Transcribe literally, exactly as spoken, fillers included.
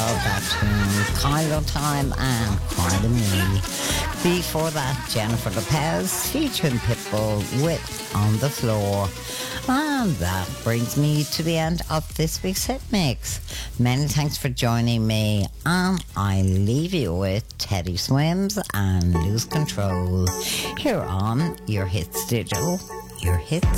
love that tune. Kylo Time and Cry to Me. Before that, Jennifer Lopez featuring Pitbull with On the Floor. And that brings me to the end of this week's Hit Mix. Many thanks for joining me, and I leave you with Teddy Swims and Lose Control here on Your Hits Digital, Your Hits